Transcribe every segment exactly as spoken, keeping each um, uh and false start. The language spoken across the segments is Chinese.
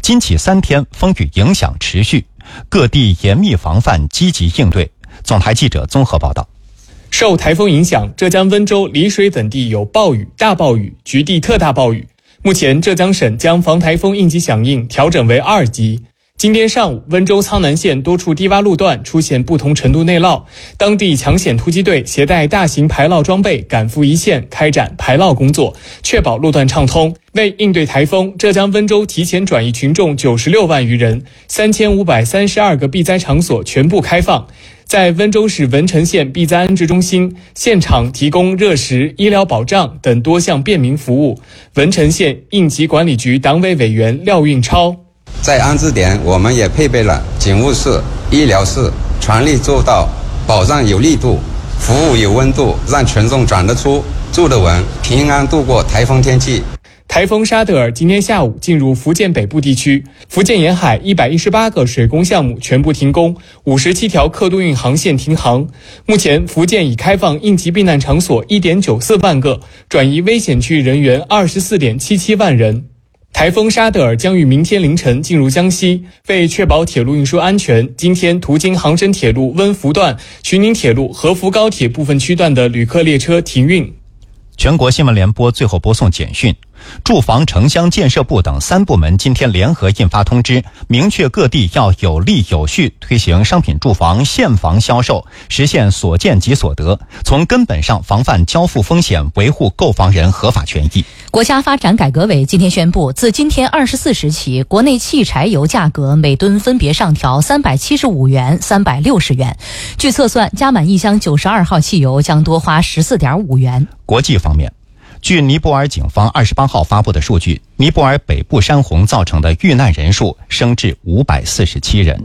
今起三天风雨影响持续，各地严密防范，积极应对。总台记者综合报道。 受台风影响，浙江温州、丽水等地有暴雨、大暴雨、局地特大暴雨。目前，浙江省将防台风应急响应调整为二级。今天上午，温州苍南县多处低洼路段出现不同程度内涝，当地抢险突击队携带大型排涝装备赶赴一线开展排涝工作，确保路段畅通。为应对台风，浙江温州提前转移群众九十六万余人，三千五百三十二个避灾场所全部开放。在温州市文成县避灾安置中心，现场提供热食、医疗保障等多项便民服务。文成县应急管理局党委委员廖运超。 在安置点，我们也配备了警务室、医疗室，全力做到保障有力度，服务有温度，让群众转得出、住得稳，平安度过台风天气。 台风沙德尔今天下午进入福建北部地区，福建沿海一百一十八个水工项目全部停工，五十七条客渡运航线停航。目前，福建已开放应急避难场所 一点九四万个，转移危险区域人员 二十四点七七万人。台风沙德尔将于明天凌晨进入江西，为确保铁路运输安全，今天途经杭深铁路温福段、徐宁铁路合福高铁部分区段的旅客列车停运。 全国新闻联播最后播送简讯。住房城乡建设部等三部门今天联合印发通知，明确各地要有力有序推行商品住房现房销售，实现所见即所得，从根本上防范交付风险，维护购房人合法权益。 国家发展改革委今天宣布，自今天二十四时起，国内汽柴油价格每吨分别上调三百七十五元、三百六十元。据测算，加满一箱九十二号汽油将多花十四点五元。 国际方面，据尼泊尔警方二十八号发布的数据，尼泊尔北部山洪造成的遇难人数升至五百四十七人。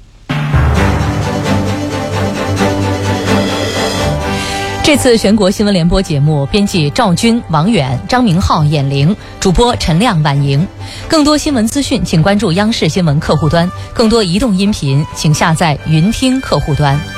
这次全国新闻联播节目编辑赵军、王远、张明浩、闫玲，主播陈亮、婉莹。更多新闻资讯请关注央视新闻客户端，更多移动音频请下载云听客户端。